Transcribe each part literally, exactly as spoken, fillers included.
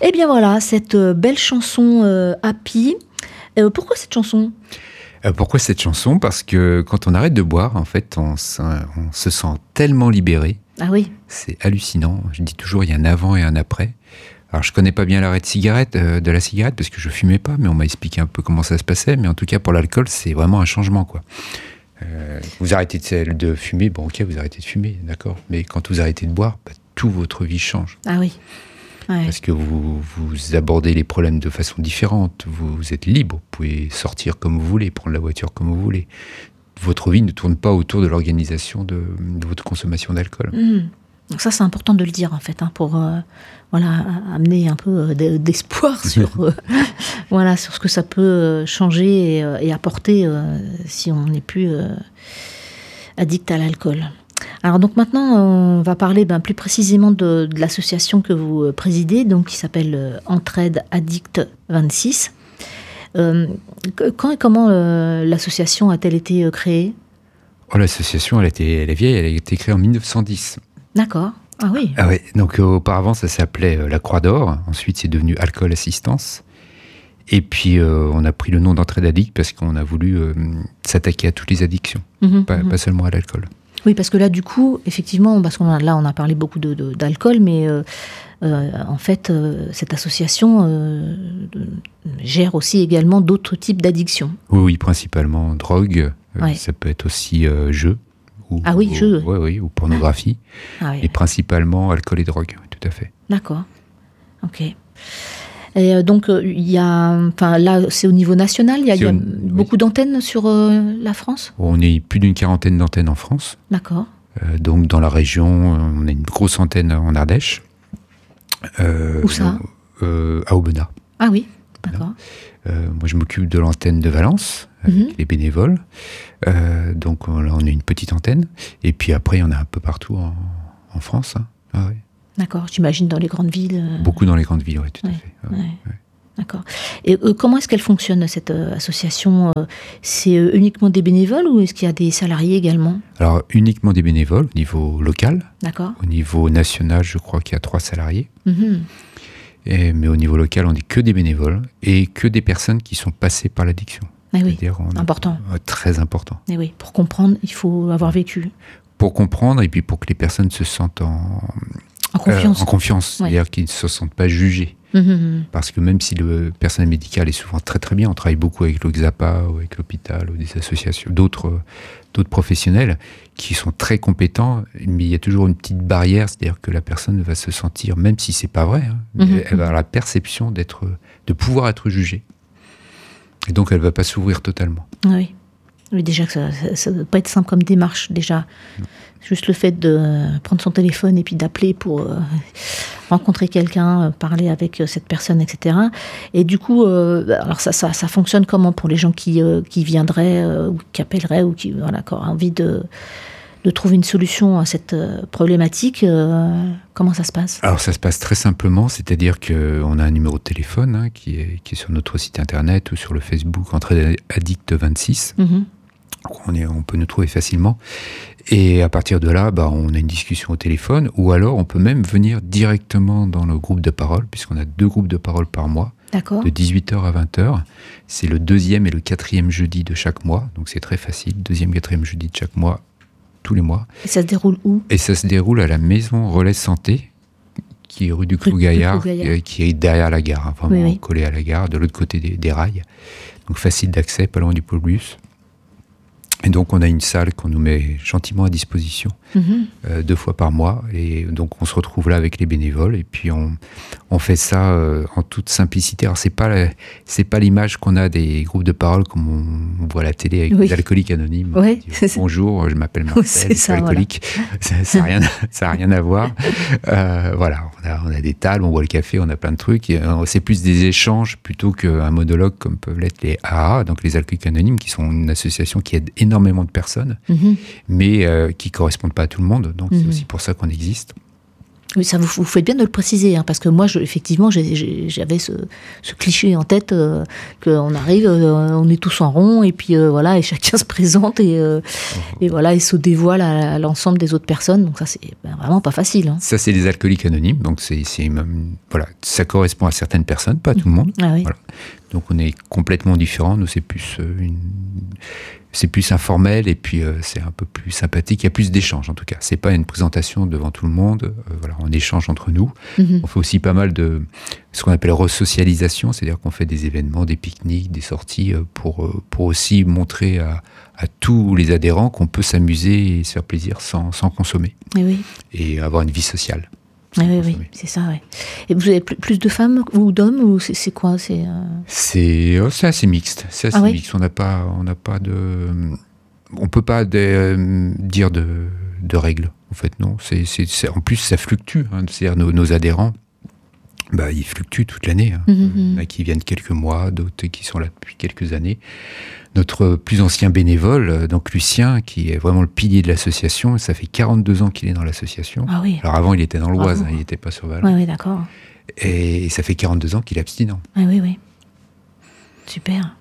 Eh bien voilà, cette belle chanson euh, Happy. Euh, pourquoi cette chanson ? euh, Pourquoi cette chanson ? Parce que quand on arrête de boire, en fait, on, on se sent tellement libéré. Ah oui. C'est hallucinant. Je dis toujours, il y a un avant et un après. Alors, je connais pas bien l'arrêt de cigarette, euh, de la cigarette, parce que je fumais pas, mais on m'a expliqué un peu comment ça se passait. Mais en tout cas, pour l'alcool, c'est vraiment un changement, quoi. Euh, vous arrêtez de, de fumer, bon, ok, vous arrêtez de fumer, d'accord. Mais quand vous arrêtez de boire, bah, toute votre vie change. Ah oui. Ouais. Parce que vous, vous abordez les problèmes de façon différente. Vous, vous êtes libre, vous pouvez sortir comme vous voulez, prendre la voiture comme vous voulez. Votre vie ne tourne pas autour de l'organisation de, de votre consommation d'alcool. Mmh. Donc ça, c'est important de le dire, en fait, hein, pour euh, voilà, amener un peu euh, d'espoir sur, euh, voilà, sur ce que ça peut changer et, euh, et apporter euh, si on n'est plus euh, addict à l'alcool. Alors donc maintenant, on va parler ben, plus précisément de, de l'association que vous présidez, donc qui s'appelle euh, Entraide Addict vingt-six. Euh, quand et comment euh, l'association a-t-elle été euh, créée ? Oh, l'association, elle, était, elle est vieille, elle a été créée en mille neuf cent dix. D'accord. Ah oui. Ah ouais. Donc euh, auparavant, ça s'appelait euh, la Croix d'Or. Ensuite, c'est devenu Alcool Assistance. Et puis, euh, on a pris le nom d'Entraide Addict parce qu'on a voulu euh, s'attaquer à toutes les addictions, mmh, pas, mmh. pas seulement à l'alcool. Oui, parce que là, du coup, effectivement, parce qu'on a, là, on a parlé beaucoup de, de, d'alcool, mais euh, euh, en fait, euh, cette association euh, de, gère aussi également d'autres types d'addictions. Oui, oui, principalement drogue. Euh, ouais. Ça peut être aussi euh, jeu. Ou, ah oui, ou, jeu. Oui, oui, ou pornographie. Ah, oui. Et principalement alcool et drogue, oui, tout à fait. D'accord. Ok. Et euh, donc, il euh, y a, enfin là, c'est au niveau national. Il y a, y a au, beaucoup oui. d'antennes sur euh, la France. On est plus d'une quarantaine d'antennes en France. D'accord. Euh, donc, dans la région, on a une grosse antenne en Ardèche. Euh, Où ça euh, À Aubenas. Ah oui. D'accord. Euh, moi, je m'occupe de l'antenne de Valence avec mm-hmm. les bénévoles. Euh, donc, on, là, on a une petite antenne. Et puis après, il y en a un peu partout en, en France. Hein. Ah, oui. D'accord, j'imagine dans les grandes villes. Euh... Beaucoup dans les grandes villes, oui, tout ouais, à fait. Ouais, ouais. Ouais. D'accord. Et euh, comment est-ce qu'elle fonctionne, cette euh, association euh, C'est euh, uniquement des bénévoles ou est-ce qu'il y a des salariés également ? Alors, uniquement des bénévoles au niveau local. D'accord. Au niveau national, je crois qu'il y a trois salariés. Mm-hmm. Et, mais au niveau local, on n'est que des bénévoles et que des personnes qui sont passées par l'addiction. Eh oui, C'est-à-dire, on important. A, très important. Eh oui, pour comprendre, il faut avoir vécu. Pour comprendre et puis pour que les personnes se sentent en... En confiance. Euh, en confiance, ouais. C'est-à-dire qu'ils ne se sentent pas jugés. Mmh. Parce que même si le personnel médical est souvent très très bien, on travaille beaucoup avec l'Oxapa ou avec l'hôpital ou des associations, d'autres, d'autres professionnels qui sont très compétents, mais il y a toujours une petite barrière, c'est-à-dire que la personne va se sentir, même si c'est pas vrai, hein, mmh. elle va avoir la perception d'être, de pouvoir être jugée. Et donc elle ne va pas s'ouvrir totalement. Oui. Oui, déjà, ça ne doit pas être simple comme démarche, déjà. Non. Juste le fait de prendre son téléphone et puis d'appeler pour euh, rencontrer quelqu'un, euh, parler avec euh, cette personne, et cetera. Et du coup, euh, alors ça, ça, ça fonctionne comment pour les gens qui, euh, qui viendraient euh, ou qui appelleraient ou qui voilà, qui auraient envie de, de trouver une solution à cette euh, problématique euh, comment ça se passe ? Alors ça se passe très simplement, c'est-à-dire qu'on a un numéro de téléphone hein, qui, est, qui est sur notre site internet ou sur le Facebook Entraide Addict vingt-six. Mm-hmm. On, est, on peut nous trouver facilement. Et à partir de là, bah, on a une discussion au téléphone, ou alors on peut même venir directement dans le groupe de parole, puisqu'on a deux groupes de parole par mois, D'accord. de dix-huit heures à vingt heures. C'est le deuxième et le quatrième jeudi de chaque mois, donc c'est très facile. Deuxième, quatrième jeudi de chaque mois, tous les mois. Et ça se déroule où ? Et ça se déroule à la Maison Relais Santé, qui est rue du Clos-Gaillard, qui est derrière la gare, hein, vraiment oui, oui. collée à la gare, de l'autre côté des, des rails. Donc facile d'accès, pas loin du pôle bus. Et donc, on a une salle qu'on nous met gentiment à disposition mmh. euh, deux fois par mois. Et donc, on se retrouve là avec les bénévoles. Et puis, on, on fait ça euh, en toute simplicité. Alors, c'est pas, la, c'est pas l'image qu'on a des groupes de parole comme on, on voit à la télé avec oui. les alcooliques anonymes. Oui. Dit, bonjour, je m'appelle Marcel, je suis alcoolique. Voilà. Ça n'a rien, ça a rien à voir. Euh, voilà, on a, on a des tables, on boit le café, on a plein de trucs. Et, euh, c'est plus des échanges plutôt qu'un monologue comme peuvent l'être les A A, donc les alcooliques anonymes, qui sont une association qui aide énormément énormément de personnes, mmh. mais euh, qui ne correspondent pas à tout le monde. Donc, mmh. c'est aussi pour ça qu'on existe. Oui, ça vous, vous faites bien de le préciser, hein, parce que moi, je, effectivement, j'ai, j'ai, j'avais ce, ce cliché en tête euh, qu'on arrive, euh, on est tous en rond, et puis euh, voilà, et chacun se présente et, euh, mmh. et voilà, et se dévoile à, à l'ensemble des autres personnes. Donc ça, c'est ben, vraiment pas facile. Hein. Ça, c'est les alcooliques anonymes, donc c'est, c'est voilà, ça correspond à certaines personnes, pas à tout le monde. Ah oui. Voilà. Donc on est complètement différents. Nous, c'est plus une c'est plus informel et puis euh, c'est un peu plus sympathique. Il y a plus d'échanges en tout cas. C'est pas une présentation devant tout le monde. Euh, voilà, on échange entre nous. Mm-hmm. On fait aussi pas mal de ce qu'on appelle resocialisation, c'est-à-dire qu'on fait des événements, des pique-niques, des sorties pour pour aussi montrer à, à tous les adhérents qu'on peut s'amuser et se faire plaisir sans sans consommer. Et oui. Et avoir une vie sociale. Oui, oui, oui, c'est ça, ouais. Et vous avez plus de femmes ou d'hommes ou c'est, c'est quoi c'est, euh... c'est, oh, c'est assez mixte. C'est assez ah, mixte. Oui. On n'a pas, on n'a pas de, on peut pas de, euh, dire de, de règles. En fait, non. C'est, c'est, c'est, en plus, ça fluctue. Hein. C'est-à-dire nos, nos adhérents, bah, ils fluctuent toute l'année. Hein. Mm-hmm. Il y en a qui viennent quelques mois, d'autres qui sont là depuis quelques années. Notre plus ancien bénévole, donc Lucien, qui est vraiment le pilier de l'association, ça fait quarante-deux ans qu'il est dans l'association. Ah oui. Alors avant, il était dans l'Oise, hein, il n'était pas sur Valence. Oui, oui, d'accord. Et ça fait quarante-deux ans qu'il est abstinent. Oui, oui, oui. Super.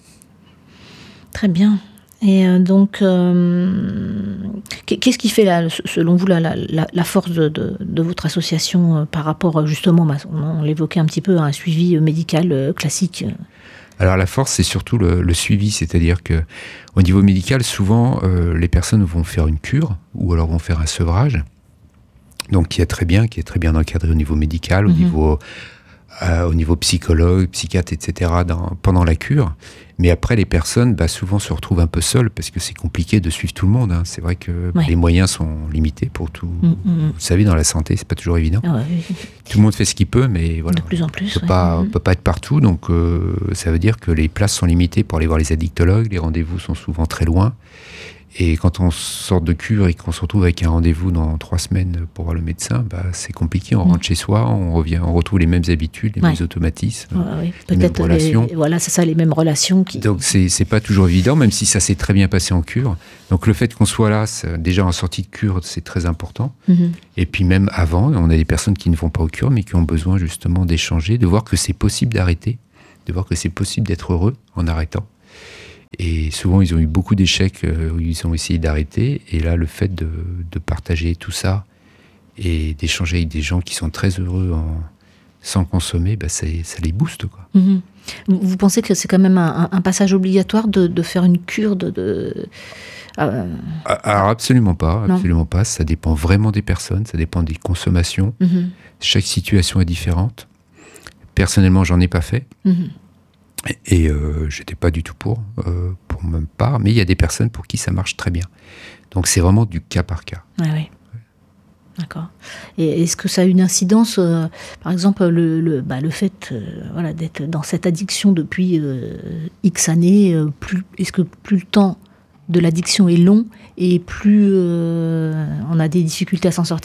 Très bien. Et euh, donc, euh, qu'est-ce qui fait, là, selon vous, la, la, la force de, de, de votre association euh, par rapport, justement, on, on l'évoquait un petit peu, à un suivi médical euh, classique euh. Alors la force, c'est surtout le, le suivi, c'est-à-dire que au niveau médical, souvent, euh, les personnes vont faire une cure ou alors vont faire un sevrage, donc qui est très bien, qui est très bien encadré au niveau médical, au mmh. niveau euh, au niveau psychologue, psychiatre, et cetera. Dans, pendant la cure. Mais après, les personnes, bah, souvent se retrouvent un peu seules parce que c'est compliqué de suivre tout le monde. Hein. C'est vrai que ouais. les moyens sont limités pour tout. Mmh, mmh. Vous savez, dans la santé, c'est pas toujours évident. Ah ouais, oui. Tout le monde fait ce qu'il peut, mais voilà. De plus en plus. On peut ouais. pas, mmh. on peut pas être partout, donc euh, ça veut dire que les places sont limitées pour aller voir les addictologues. Les rendez-vous sont souvent très loin. Et quand on sort de cure et qu'on se retrouve avec un rendez-vous dans trois semaines pour voir le médecin, bah, c'est compliqué. On mmh. rentre chez soi, on revient, on retrouve les mêmes habitudes, les ouais. mêmes automatismes, ouais, ouais. les mêmes relations. Les, voilà, c'est ça, les mêmes relations. Qui... Donc c'est, c'est pas toujours évident, même si ça s'est très bien passé en cure. Donc le fait qu'on soit là, déjà en sortie de cure, c'est très important. Mmh. Et puis même avant, on a des personnes qui ne vont pas aux cures, mais qui ont besoin justement d'échanger, de voir que c'est possible d'arrêter, de voir que c'est possible d'être heureux en arrêtant. Et souvent, ils ont eu beaucoup d'échecs euh, où ils ont essayé d'arrêter. Et là, le fait de, de partager tout ça et d'échanger avec des gens qui sont très heureux en, sans consommer, bah, ça, ça les booste, quoi. Mmh. Vous pensez que c'est quand même un, un passage obligatoire de, de faire une cure de... de... Euh... Alors absolument pas, absolument pas. Ça dépend vraiment des personnes, ça dépend des consommations. Mmh. Chaque situation est différente. Personnellement, j'en ai pas fait. Mmh. Et euh, j'étais pas du tout pour, euh, pour ma part, mais il y a des personnes pour qui ça marche très bien. Donc c'est vraiment du cas par cas. Ah oui. Ouais. D'accord. Et est-ce que ça a une incidence, euh, par exemple, le, le, bah, le fait euh, voilà, d'être dans cette addiction depuis euh, X années, euh, plus, est-ce que plus le temps de l'addiction est long et plus euh, on a des difficultés à s'en sortir ?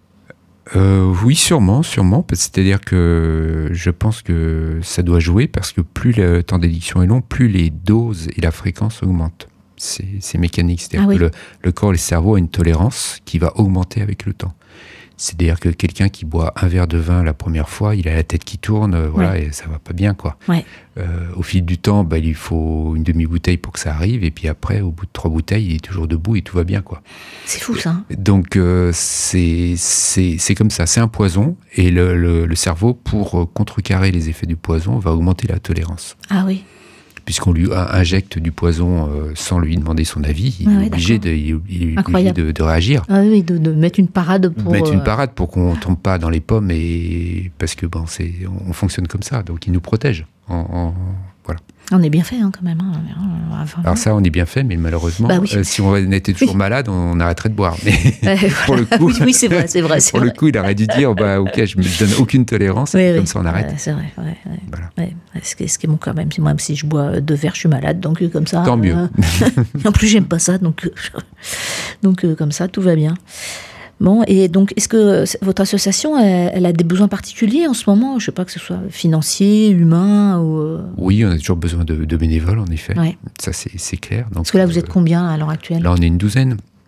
Euh, oui, sûrement, sûrement. C'est-à-dire que je pense que ça doit jouer parce que plus le temps d'addiction est long, plus les doses et la fréquence augmentent. C'est, c'est mécanique. C'est-à-dire ah oui. que le, le corps et le cerveau ont une tolérance qui va augmenter avec le temps. C'est-à-dire que quelqu'un qui boit un verre de vin la première fois, il a la tête qui tourne, euh, voilà, ouais. et ça va pas bien, quoi. Ouais. Euh, au fil du temps, bah, il faut une demi-bouteille pour que ça arrive, et puis après, au bout de trois bouteilles, il est toujours debout et tout va bien, quoi. C'est fou, ça. Donc, euh, c'est, c'est, c'est comme ça, c'est un poison, et le, le, le cerveau, pour contrecarrer les effets du poison, va augmenter la tolérance. Ah oui. Puisqu'on lui injecte du poison euh, sans lui demander son avis, il ah est oui, obligé, de, il, il est obligé de, de réagir. Ah oui, de, de mettre une parade pour... Mettre une parade pour qu'on ne tombe pas dans les pommes, et... parce que bon, c'est, on fonctionne comme ça, donc il nous protège. En, en, voilà. On est bien fait hein, quand même. Hein. Enfin, Alors ça, on est bien fait, mais malheureusement, bah oui. euh, si on était toujours oui. malade, on arrêterait de boire. Mais ouais, pour voilà. le coup, oui, oui, c'est vrai, c'est vrai. C'est pour vrai. le coup, il aurait dû dire, bah ok, je me donne aucune tolérance, oui, et oui. comme ça on arrête. Ouais, c'est vrai. Ouais, ouais. Voilà. Ouais. Ce, qui est, ce qui est bon quand même, même si je bois deux verres, je suis malade, donc comme ça. Tant mieux. Euh, en plus, j'aime pas ça, donc donc euh, comme ça, tout va bien. Bon, et donc, est-ce que votre association, elle, elle a des besoins particuliers en ce moment ? Je ne sais pas, que ce soit financier, humain ou... Oui, on a toujours besoin de, de bénévoles, en effet. Ouais. Ça, c'est, c'est clair. Donc, Parce que là, vous êtes combien à l'heure actuelle ? Là, on est une douzaine.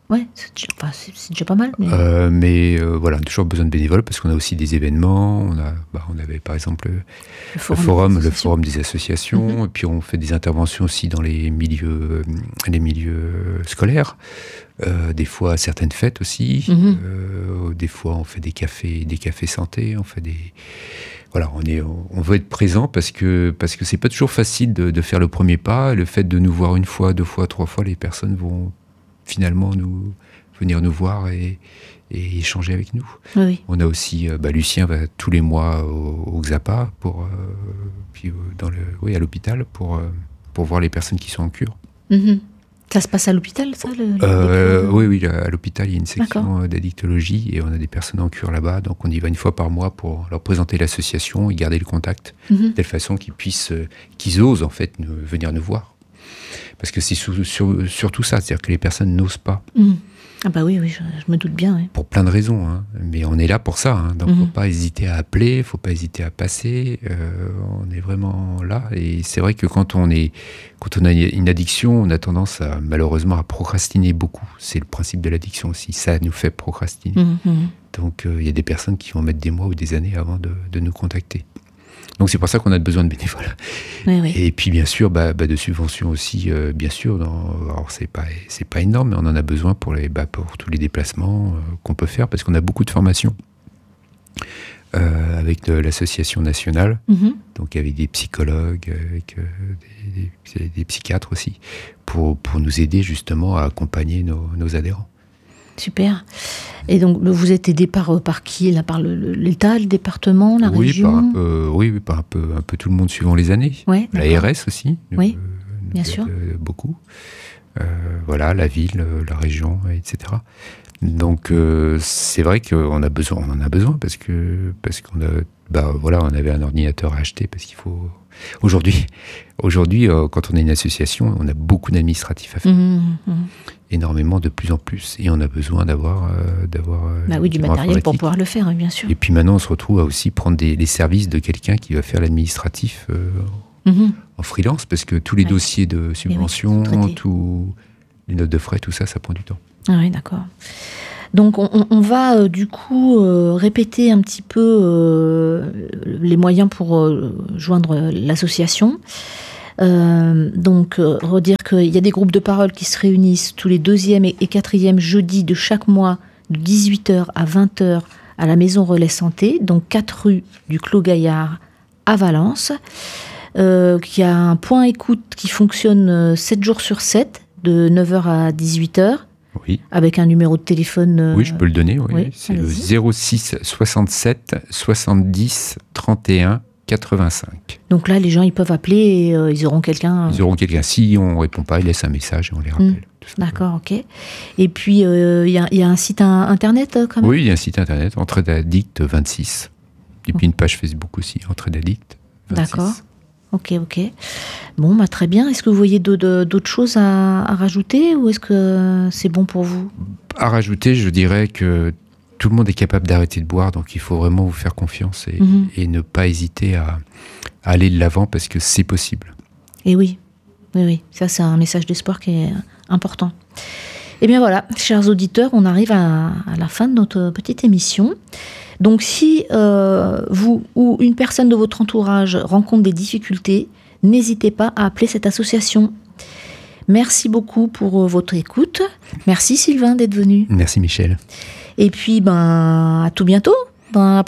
Ouais, c'est déjà, enfin, c'est, c'est déjà pas mal. Mais, euh, mais euh, voilà, on a toujours besoin de bénévoles parce qu'on a aussi des événements. On, a, bah, on avait par exemple le forum, le forum, le forum des associations. Mm-hmm. Et puis on fait des interventions aussi dans les milieux, les milieux scolaires. Euh, des fois à certaines fêtes aussi. Mm-hmm. Euh, des fois on fait des cafés, des cafés santé. On fait des... Voilà, on, est, on veut être présent parce que, parce que c'est pas toujours facile de, de faire le premier pas. Le fait de nous voir une fois, deux fois, trois fois, les personnes vont finalement nous, venir nous voir et, et échanger avec nous. Oui. On a aussi, bah, Lucien va tous les mois au, au X A P A, pour, euh, puis dans le, oui, à l'hôpital, pour, euh, pour voir les personnes qui sont en cure. Mm-hmm. Ça se passe à l'hôpital, ça le, euh, Oui, oui, à l'hôpital, il y a une section D'accord. d'addictologie et on a des personnes en cure là-bas, donc on y va une fois par mois pour leur présenter l'association et garder le contact, mm-hmm. de telle façon qu'ils puissent, qu'ils osent en fait nous, venir nous voir. Parce que c'est sur, sur, surtout ça, c'est-à-dire que les personnes n'osent pas. Mmh. Ah bah oui, oui, je, je me doute bien. Oui. Pour plein de raisons, hein. Mais on est là pour ça, hein. Donc il mmh. ne faut pas hésiter à appeler, il ne faut pas hésiter à passer. Euh, on est vraiment là. Et c'est vrai que quand on, est, quand on a une addiction, on a tendance à, malheureusement à procrastiner beaucoup. C'est le principe de l'addiction aussi, ça nous fait procrastiner. Mmh. Donc il euh, y a des personnes qui vont mettre des mois ou des années avant de, de nous contacter. Donc c'est pour ça qu'on a besoin de bénévoles. Oui, oui. Et puis bien sûr, bah, bah, de subventions aussi, euh, bien sûr. Dans, alors c'est pas, c'est pas énorme, mais on en a besoin pour, les, bah, pour tous les déplacements euh, qu'on peut faire, parce qu'on a beaucoup de formations euh, avec de l'association nationale, mm-hmm. donc avec des psychologues, avec euh, des, des, des psychiatres aussi, pour, pour nous aider justement à accompagner nos, nos adhérents. Super. Et donc, vous êtes aidé par, par qui là, par le, l'État, le département, la oui, région par un peu, Oui, oui, par un peu, un peu tout le monde suivant les années. Ouais, la R S aussi. Oui, euh, bien sûr. Euh, beaucoup. Euh, voilà, la ville, la région, et cetera. Donc, euh, c'est vrai qu'on a besoin, on en a besoin parce que parce qu'on a, bah voilà, on avait un ordinateur à acheter parce qu'il faut. Aujourd'hui, aujourd'hui, euh, quand on est une association, on a beaucoup d'administratifs à faire. Mmh, mmh. Énormément, de plus en plus. Et on a besoin d'avoir... Euh, d'avoir bah oui, du matériel pour pouvoir le faire, bien sûr. Et puis maintenant, on se retrouve à aussi prendre des, les services de quelqu'un qui va faire l'administratif euh, mmh. en freelance, parce que tous les ouais. dossiers de subvention, oui, tous les notes de frais, tout ça, ça prend du temps. Ah oui, d'accord. Donc on, on va euh, du coup euh, répéter un petit peu euh, les moyens pour euh, joindre l'association. Euh, donc euh, redire qu'il y a des groupes de parole qui se réunissent tous les deuxième et, et quatrième jeudis de chaque mois de dix-huit heures à vingt heures à la Maison Relais Santé, donc quatre rue du Clos Gaillard à Valence. Euh, qu'il y a un point écoute qui fonctionne sept jours sur sept de neuf heures à dix-huit heures. Oui. Avec un numéro de téléphone. Euh... Oui, je peux le donner. Oui. Oui, c'est le zéro six soixante-sept soixante-dix trente et un quatre-vingt-cinq. Donc là, les gens, ils peuvent appeler et euh, ils auront quelqu'un. Euh... Ils auront quelqu'un. Si on ne répond pas, ils laissent un message et on les rappelle. Mmh. D'accord, ok. Et puis, il euh, y, y a un site un, internet euh, quand même. Oui, il y a un site internet, Entraide Addict vingt-six. Et puis oh. une page Facebook aussi, Entraide Addict vingt-six. D'accord. Ok, ok. Bon, bah, très bien. Est-ce que vous voyez d'autres, d'autres choses à, à rajouter ou est-ce que c'est bon pour vous ? À rajouter, je dirais que tout le monde est capable d'arrêter de boire, donc il faut vraiment vous faire confiance et, mmh. et ne pas hésiter à, à aller de l'avant parce que c'est possible. Et oui, oui, oui. Ça, c'est un message d'espoir qui est important. Eh bien voilà, chers auditeurs, on arrive à, à la fin de notre petite émission. Donc si euh, vous ou une personne de votre entourage rencontre des difficultés, n'hésitez pas à appeler cette association. Merci beaucoup pour votre écoute. Merci Sylvain d'être venu. Merci Michel. Et puis ben, à tout bientôt dans la